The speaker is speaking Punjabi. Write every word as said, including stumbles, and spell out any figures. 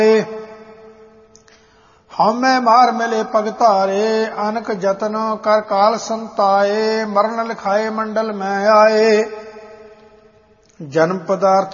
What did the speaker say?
ਹਉਮੈ ਮਾਰ ਮਿਲੇ ਭਗਤਾਰੇ, ਅਨਕ ਜਤਨ ਕਰ ਕਾਲ ਸੰਤਾਏ। ਮਰਨ ਲਿਖਾਏ ਮੰਡਲ ਮੈਂ ਆਏ, ਜਨਮ ਪਦਾਰਥ